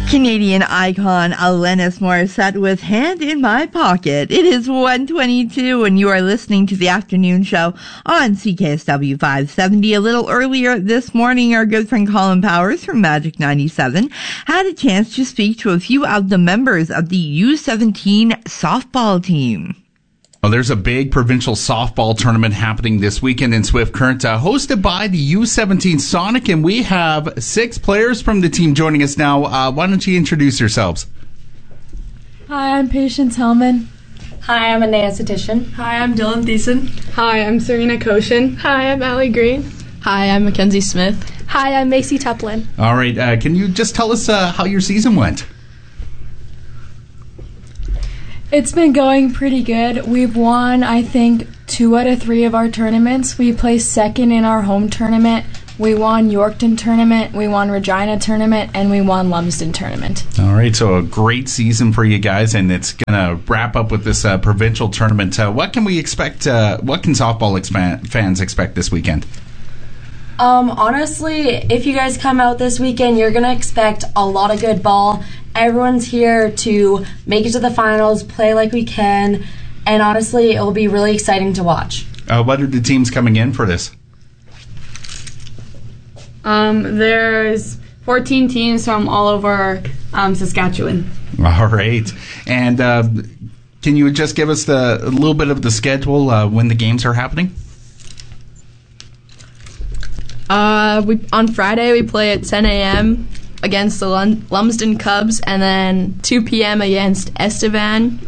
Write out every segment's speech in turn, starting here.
Canadian icon Alanis Morissette with Hand in My Pocket. It is 1:22 and you are listening to the afternoon show on CKSW 570. A little earlier this morning, our good friend Colin Powers from Magic 97 had a chance to speak to a few of the members of the U17 softball team. Well, there's a big provincial softball tournament happening this weekend in Swift Current, hosted by the U17 Sonic, and we have 6 players from the team joining us now. Why don't you introduce yourselves? Hi, I'm Patience Hellman. Hi, I'm Anaya Satishan. Hi, I'm Dylan Thiessen. Hi, I'm Serena Koshin. Hi, I'm Allie Green. Hi, I'm Mackenzie Smith. Hi, I'm Macy Tuplin. All right, can you just tell us how your season went? It's been going pretty good. We've won, I think, 2 out of 3 of our tournaments. We placed second in our home tournament. We won Yorkton tournament, we won Regina tournament, and we won Lumsden tournament. All right, so a great season for you guys, and it's going to wrap up with this provincial tournament. What can we expect? What can softball fans expect this weekend? Honestly, if you guys come out this weekend, you're going to expect a lot of good ball. Everyone's here to make it to the finals, play like we can, and honestly, it will be really exciting to watch. What are the teams coming in for this? There's 14 teams from all over Saskatchewan. All right. And can you just give us a little bit of the schedule when the games are happening? On Friday, we play at 10 a.m. against the Lumsden Cubs, and then 2 p.m. against Estevan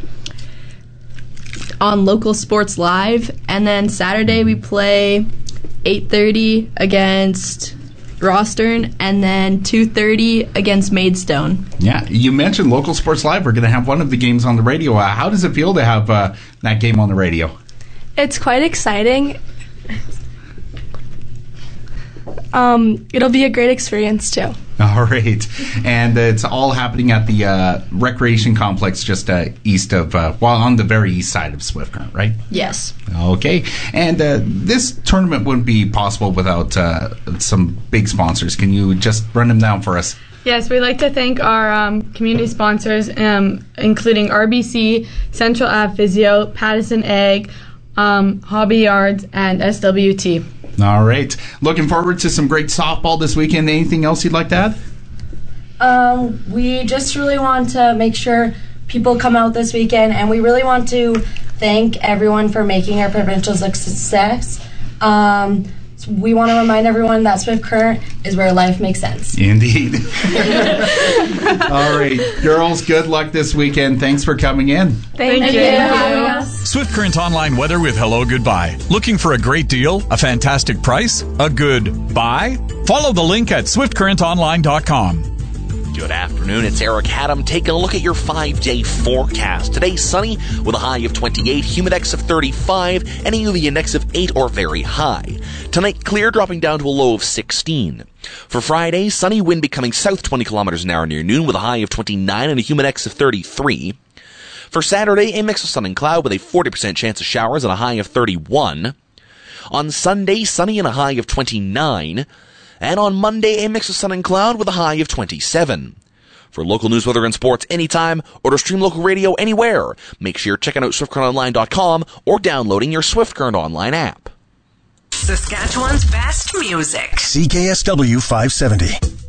on Local Sports Live. And then Saturday, we play 8:30 against Rostern, and then 2:30 against Maidstone. Yeah, you mentioned Local Sports Live. We're going to have one of the games on the radio. How does it feel to have that game on the radio? It's quite exciting. It'll be a great experience too. All right. And it's all happening at the recreation complex just east of, on the very east side of Swift Current, right? Yes. Okay. And this tournament wouldn't be possible without some big sponsors. Can you just run them down for us? Yes, we'd like to thank our community sponsors, including RBC, Central Ave Physio, Pattison Egg, Hobby Yards, and SWT. All right. Looking forward to some great softball this weekend. Anything else you'd like to add? We just really want to make sure people come out this weekend, and we really want to thank everyone for making our provincials a success. We want to remind everyone that Swift Current is where life makes sense. Indeed. All right, girls, good luck this weekend. Thanks for coming in. Thank you for having us. Swift Current Online weather with Hello Goodbye. Looking for a great deal, a fantastic price, a good buy? Follow the link at swiftcurrentonline.com. Good afternoon, it's Eric Haddam taking a look at your 5-day forecast. Today, sunny with a high of 28, humidex of 35, and a UV index of 8 or very high. Tonight, clear, dropping down to a low of 16. For Friday, sunny, wind becoming south 20 kilometers an hour near noon with a high of 29 and a humidex of 33. For Saturday, a mix of sun and cloud with a 40% chance of showers and a high of 31. On Sunday, sunny and a high of 29. And on Monday, a mix of sun and cloud with a high of 27. For local news, weather, and sports anytime, or to stream local radio anywhere, make sure you're checking out SwiftCurrentOnline.com or downloading your Swift Current Online app. Saskatchewan's best music. CKSW 570.